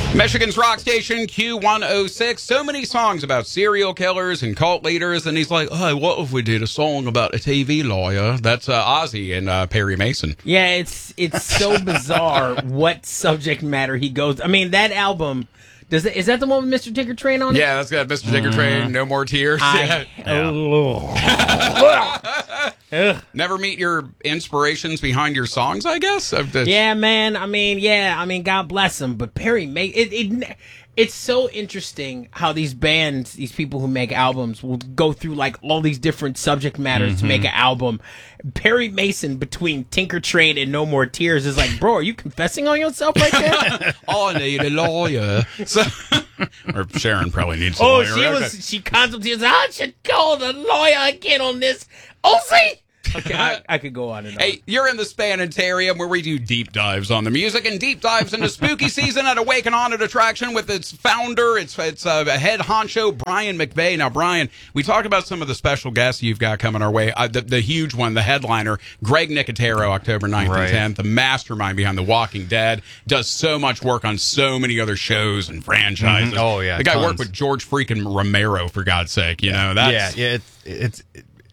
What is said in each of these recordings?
Michigan's rock station, Q106. So many songs about serial killers and cult leaders. And he's like, oh, what if we did a song about a TV lawyer? That's Ozzy and Perry Mason. Yeah, it's so bizarre what subject matter he goes. I mean, that album... is that the one with Mr. Tinker Train on it? Yeah, that's got Mr. Tinker Train, No More Tears. Never meet your inspirations behind your songs, I guess? Yeah, man. I mean, God bless him. But Perry it's so interesting how these bands, these people who make albums, will go through like all these different subject matters to make an album. Perry Mason, between Tinker Train and No More Tears, is like, bro, are you confessing on yourself right there? I need a lawyer. So, or Sharon probably needs a lawyer. She contemplated, I should call the lawyer again on this. Oh, see? Okay, I could go on and on. Hey, you're in the Spanitarium where we do deep dives on the music and deep dives into spooky season at Awaken Haunted Attraction with its founder, its head honcho, Brian McVeigh. Now, Brian, we talked about some of the special guests you've got coming our way. The huge one, the headliner, Greg Nicotero, October 9th and 10th, the mastermind behind The Walking Dead, does so much work on so many other shows and franchises. Oh, yeah. The guy worked with George freaking Romero, for God's sake. You know, that's... Yeah, it's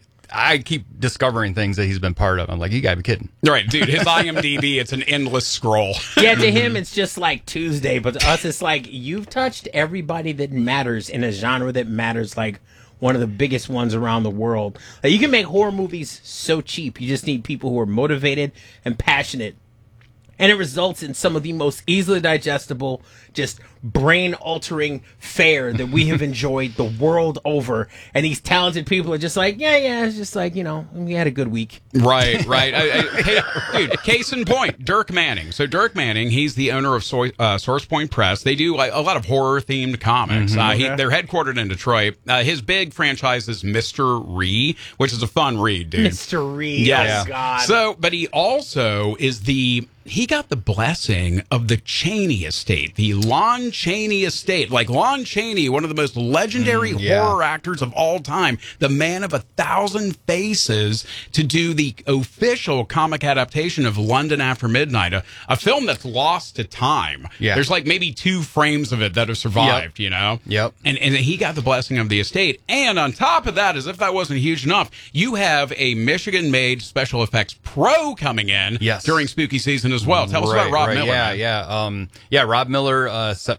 I keep discovering things that he's been part of. I'm like, you gotta be kidding. Right, dude, his IMDb, it's an endless scroll. Yeah, to him, it's just like Tuesday, but to us, it's like, you've touched everybody that matters in a genre that matters, like one of the biggest ones around the world. Like, you can make horror movies so cheap. You just need people who are motivated and passionate. And it results in some of the most easily digestible, just brain-altering fare that we have enjoyed the world over. And these talented people are just like, yeah, it's just like, we had a good week. Right. Hey, dude, case in point, Dirk Manning. So Dirk Manning, he's the owner of Source Point Press. They do a lot of horror-themed comics. They're headquartered in Detroit. His big franchise is Mr. Ree, which is a fun read, dude. Mr. Ree, yes. Oh, God. So, but he also is he got the blessing of the Chaney estate, the Lon Chaney estate. Like Lon Chaney, one of the most legendary horror actors of all time, the man of 1,000 faces, to do the official comic adaptation of London After Midnight, a film that's lost to time. Yeah. There's like maybe 2 frames of it that have survived, you know? Yep. And he got the blessing of the estate. And on top of that, as if that wasn't huge enough, you have a Michigan-made special effects pro coming in during spooky season as well. Tell us about Rob Miller. Yeah. Rob Miller,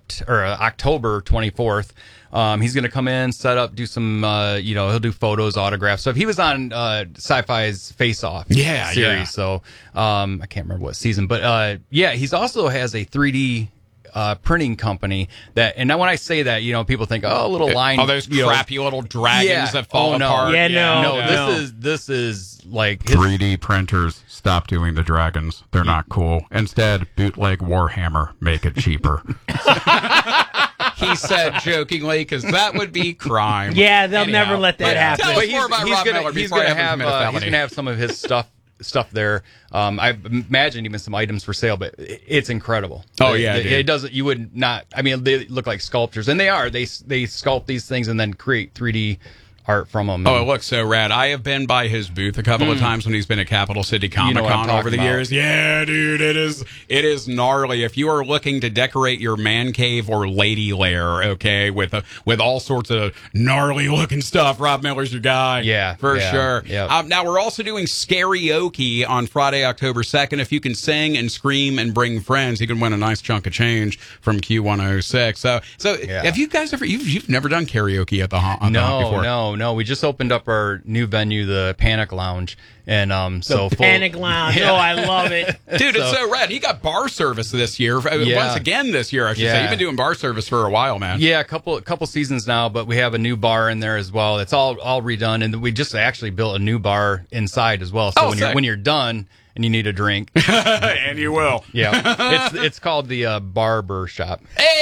October 24th. He's going to come in, set up, do some, he'll do photos, autographs, stuff. He was on Sci-Fi's Face Off series, so I can't remember what season, but he's also has a 3D printing company when I say that, people think, little line, those crappy little dragons that fall apart. This is like 3D printers. Stop doing the dragons. They're not cool. Instead, bootleg Warhammer. Make it cheaper. He said jokingly, because that would be crime. Yeah, they'll never let that happen. Tell us more about Rob Miller before he's going to have some of his stuff there. I imagine even some items for sale, but it's incredible. Oh yeah, it doesn't. You would not. I mean, they look like sculptures, and they are. They sculpt these things and then create 3D art from them. Oh, it looks so rad. I have been by his booth a couple of times when he's been at Capital City Comic Con over the years. Yeah, dude, it is gnarly. If you are looking to decorate your man cave or lady lair, okay, with all sorts of gnarly looking stuff, Rob Miller's your guy. Yeah, for sure. Yeah. Now we're also doing Scarioke on Friday, October 2nd. If you can sing and scream and bring friends, you can win a nice chunk of change from Q106. So have you guys ever you've never done karaoke at the Haunt before? No, we just opened up our new venue, the Panic Lounge, and Panic Lounge. Yeah. Oh, I love it, dude! It's so rad. He got bar service this year, once again this year. I should say. You've been doing bar service for a while, man. Yeah, a couple seasons now, but we have a new bar in there as well. It's all redone, and we just actually built a new bar inside as well. So when you're done and you need a drink, and you will, it's called the Barber Shop.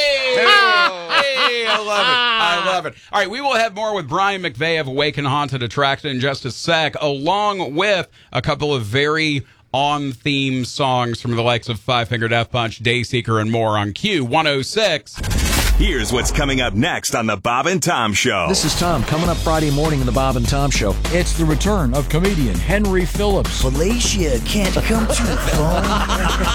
Hey, I love it. All right, we will have more with Brian McVeigh of Awaken Haunted Attraction in just a sec, along with a couple of very on-theme songs from the likes of Five Finger Death Punch, Dayseeker, and more on Q106. Here's what's coming up next on the Bob and Tom Show. This is Tom. Coming up Friday morning in the Bob and Tom Show. It's the return of comedian Henry Phillips. Felicia can't come too far.